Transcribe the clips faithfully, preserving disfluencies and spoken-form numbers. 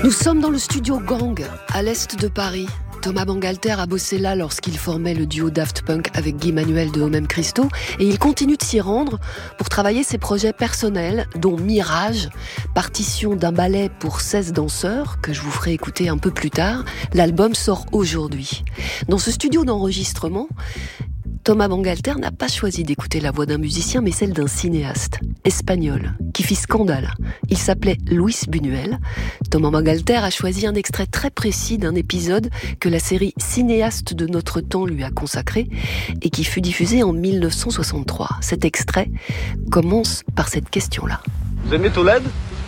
Nous sommes dans le studio Gang, à l'est de Paris. Thomas Bangalter a bossé là lorsqu'il formait le duo Daft Punk avec Guy Manuel de Homem Christo, et il continue de s'y rendre pour travailler ses projets personnels, dont Mirage, partition d'un ballet pour seize danseurs, que je vous ferai écouter un peu plus tard. L'album sort aujourd'hui. Dans ce studio d'enregistrement, Thomas Bangalter n'a pas choisi d'écouter la voix d'un musicien, mais celle d'un cinéaste espagnol qui fit scandale. Il s'appelait Luis Buñuel. Thomas Bangalter a choisi un extrait très précis d'un épisode que la série Cinéastes de notre temps lui a consacré et qui fut diffusé en dix-neuf cent soixante-trois. Cet extrait commence par cette question-là. Vous aimez Tolède ? Quoi ?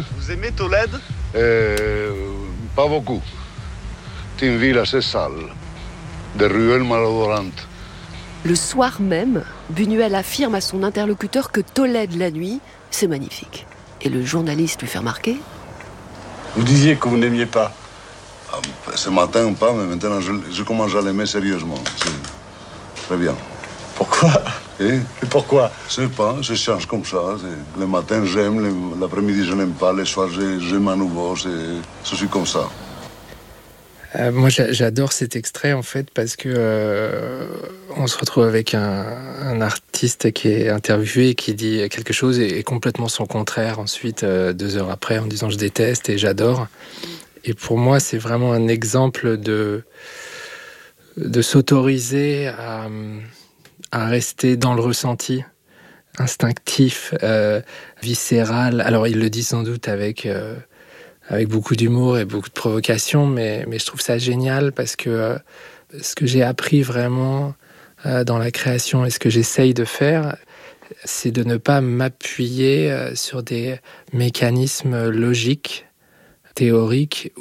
Vous aimez Tolède ? Euh, pas beaucoup. C'est une ville assez sale, des ruelles malodorantes. Le soir même, Buñuel affirme à son interlocuteur que Tolède la nuit, c'est magnifique. Et le journaliste lui fait remarquer: Vous disiez que vous n'aimiez pas. Ah, ce matin, pas, mais maintenant, je, je commence à l'aimer sérieusement. C'est très bien. Pourquoi ? Et Et pourquoi ? je sais pas, je change comme ça. Le matin, j'aime, le, l'après-midi, je n'aime pas, le soir, j'aime à nouveau. C'est, je suis comme ça. Euh, moi, j'adore cet extrait, en fait, parce que euh, on se retrouve avec un, un artiste qui est interviewé et qui dit quelque chose et, et complètement son contraire ensuite, euh, deux heures après, en disant « je déteste » et « j'adore ». Et pour moi, c'est vraiment un exemple de, de s'autoriser à, à rester dans le ressenti, instinctif, euh, viscéral. Alors, il le dit sans doute avec... Euh, avec beaucoup d'humour et beaucoup de provocation, mais, mais je trouve ça génial parce que euh, ce que j'ai appris vraiment euh, dans la création et ce que j'essaye de faire, c'est de ne pas m'appuyer euh, sur des mécanismes logiques, théoriques,